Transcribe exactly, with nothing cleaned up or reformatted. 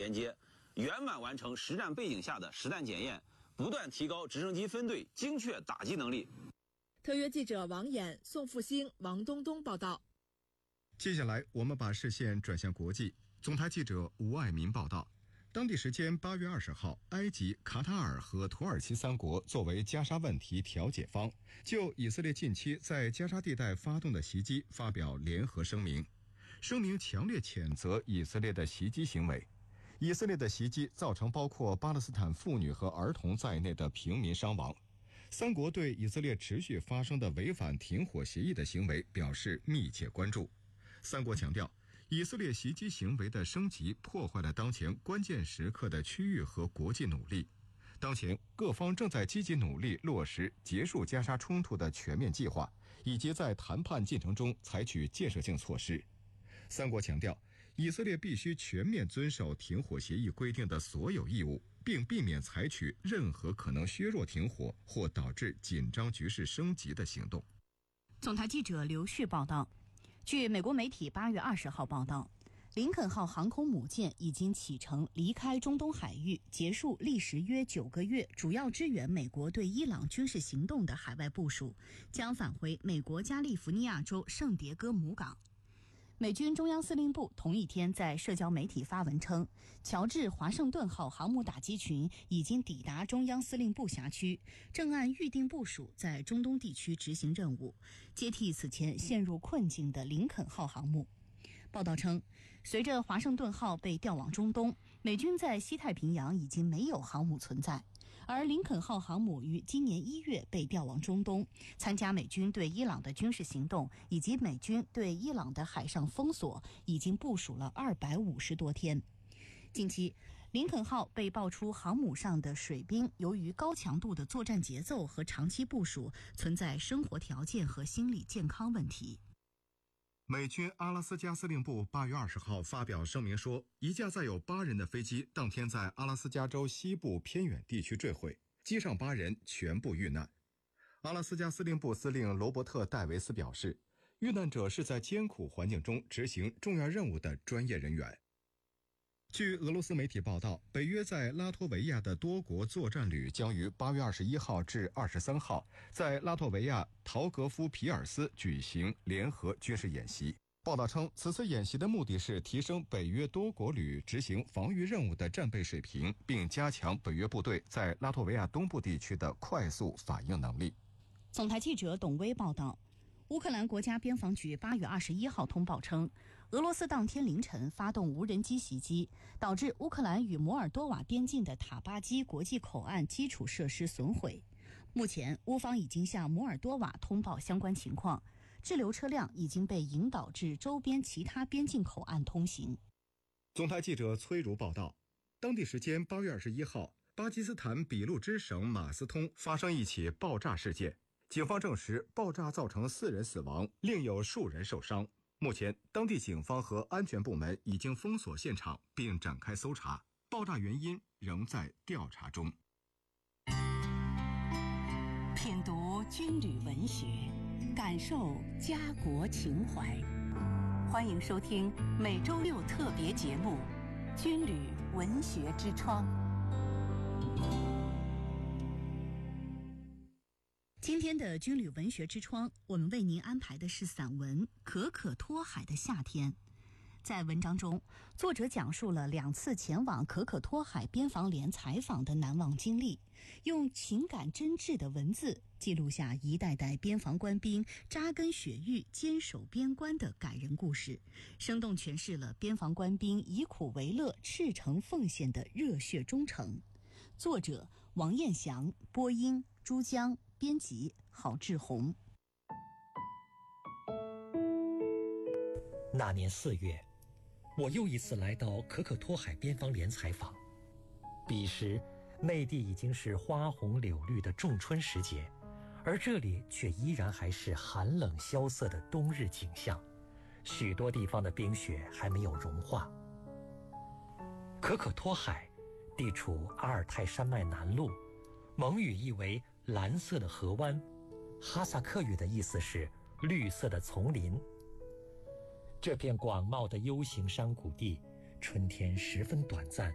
连接，圆满完成实战背景下的实弹检验，不断提高直升机分队精确打击能力。 特约记者王衍、宋复兴、王东东报道。 接下来我们把视线转向国际，总台记者吴爱民报道。当地时间八月二十号，埃及、卡塔尔和土耳其三国作为加沙问题调解方，就以色列近期在加沙地带发动的袭击发表联合声明。声明强烈谴责以色列的袭击行为。以色列的袭击造成包括巴勒斯坦妇女和儿童在内的平民伤亡。三国对以色列持续发生的违反停火协议的行为表示密切关注。三国强调，以色列袭击行为的升级破坏了当前关键时刻的区域和国际努力。当前各方正在积极努力落实结束加沙冲突的全面计划，以及在谈判进程中采取建设性措施。三国强调，以色列必须全面遵守停火协议规定的所有义务，并避免采取任何可能削弱停火或导致紧张局势升级的行动。 总台记者刘旭报道。据美国媒体八月二十号报道，林肯号航空母舰已经启程离开中东海域，结束历时约九个月主要支援美国对伊朗军事行动的海外部署，将返回美国加利福尼亚州圣迭戈母港。美军中央司令部同一天在社交媒体发文称，乔治华盛顿号航母打击群已经抵达中央司令部辖区，正按预定部署在中东地区执行任务，接替此前陷入困境的林肯号航母。报道称，随着华盛顿号被调往中东，美军在西太平洋已经没有航母存在，而林肯号航母于今年一月被调往中东，参加美军对伊朗的军事行动以及美军对伊朗的海上封锁，已经部署了二百五十多天。近期，林肯号被爆出航母上的水兵由于高强度的作战节奏和长期部署，存在生活条件和心理健康问题。 美军阿拉斯加司令部八月二十号发表声明说，一架载有八人的飞机当天在阿拉斯加州西部偏远地区坠毁，机上八人全部遇难。阿拉斯加司令部司令罗伯特·戴维斯表示，遇难者是在艰苦环境中执行重要任务的专业人员。据俄罗斯媒体报道，北约在拉脱维亚的多国作战旅将于八月二十一号至二十三号在拉脱维亚陶格夫皮尔斯举行联合军事演习。报道称，此次演习的目的是提升北约多国旅执行防御任务的战备水平，并加强北约部队在拉脱维亚东部地区的快速反应能力。 总台记者董威报道。乌克兰国家边防局八月二十一号通报称，俄罗斯当天凌晨发动无人机袭击，导致乌克兰与摩尔多瓦边境的塔巴基国际口岸基础设施损毁。目前，乌方已经向摩尔多瓦通报相关情况，滞留车辆已经被引导至周边其他边境口岸通行。 总台记者崔如报道，当地时间八月二十一号，巴基斯坦俾路支省马斯通发生一起爆炸事件。警方证实，爆炸造成四人死亡，另有数人受伤。目前，当地警方和安全部门已经封锁现场，并展开搜查。爆炸原因仍在调查中。 品读军旅文学，感受家国情怀。欢迎收听每周六特别节目《军旅文学之窗》。今天的军旅文学之窗，我们为您安排的是散文《可可托海的夏天》。在文章中，作者讲述了两次前往可可托海边防连采访的难忘经历，用情感真挚的文字记录下一代代边防官兵扎根雪域、坚守边关的感人故事，生动诠释了边防官兵以苦为乐、赤诚奉献的热血忠诚。作者王彦祥，播音珠江，编辑郝志宏。 那年四月，我又一次来到可可托海边防连采访。彼时，内地已经是花红柳绿的仲春时节，而这里却依然还是寒冷萧瑟的冬日景象，许多地方的冰雪还没有融化。可可托海地处阿尔泰山脉南麓，蒙语意为蓝色的河湾，哈萨克语的意思是绿色的丛林。这片广袤的 U 型山谷地，春天十分短暂，